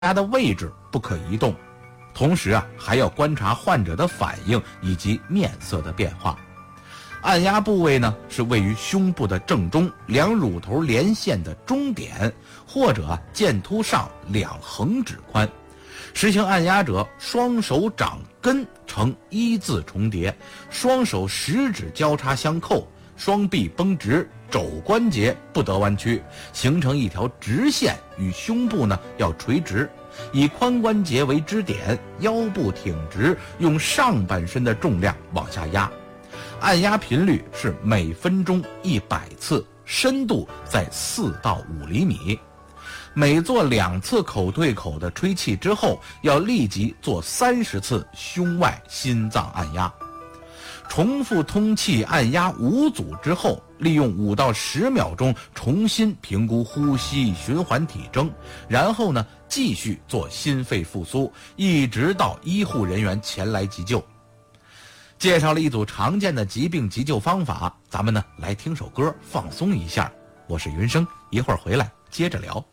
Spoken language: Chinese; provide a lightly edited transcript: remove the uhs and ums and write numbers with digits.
压的位置不可移动，同时还要观察患者的反应以及面色的变化。按压部位呢是位于胸部的正中，两乳头连线的中点，或者剑突上两横指宽。实行按压者，双手掌根呈一字重叠，双手食指交叉相扣，双臂绷直，肘关节不得弯曲，形成一条直线，与胸部呢要垂直，以髋关节为支点，腰部挺直，用上半身的重量往下压。按压频率是每分钟100次，深度在4到5厘米。每做2次口对口的吹气之后，要立即做30次胸外心脏按压。重复通气按压5组之后，利用5到10秒钟重新评估呼吸、循环体征，然后呢继续做心肺复苏，一直到医护人员前来急救。介绍了一组常见的疾病急救方法，咱们呢来听首歌放松一下。我是云生，一会儿回来接着聊。